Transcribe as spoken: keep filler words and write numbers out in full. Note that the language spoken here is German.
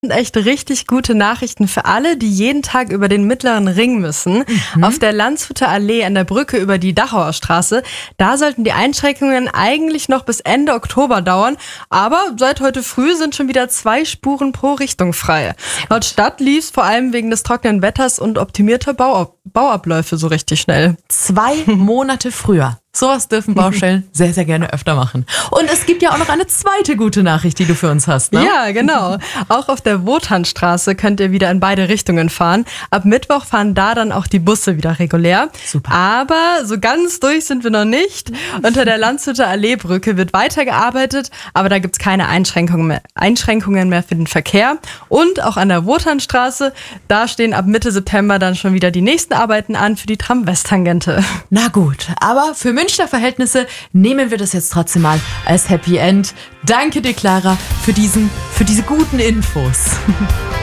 sind echt richtig gute Nachrichten für alle, die jeden Tag über den Mittleren Ring müssen. Mhm. Auf der Landshuter Allee an der Brücke über die Dachauer Straße, da sollten die Einschränkungen eigentlich noch bis Ende Oktober dauern. Aber seit heute früh sind schon wieder zwei Spuren pro Richtung frei. Laut Stadt lief es vor allem wegen des trockenen Wetters und optimierter Bau- Bauabläufe so richtig schnell. Zwei Monate früher. Sowas dürfen Baustellen sehr, sehr gerne öfter machen. Und es gibt ja auch noch eine zweite gute Nachricht, die du für uns hast, ne? Ja, genau. Auch auf der Wotanstraße könnt ihr wieder in beide Richtungen fahren. Ab Mittwoch fahren da dann auch die Busse wieder regulär. Super. Aber so ganz durch sind wir noch nicht. Unter der Landshuter Alleebrücke wird weitergearbeitet, aber da gibt's keine Einschränkungen mehr, Einschränkungen mehr für den Verkehr. Und auch an der Wotanstraße, da stehen ab Mitte September dann schon wieder die nächsten Arbeiten an für die Tram-West-Tangente. Na gut, aber für Münchner Verhältnisse nehmen wir das jetzt trotzdem mal als Happy End. Danke dir, Clara, für diesen, für diese guten Infos.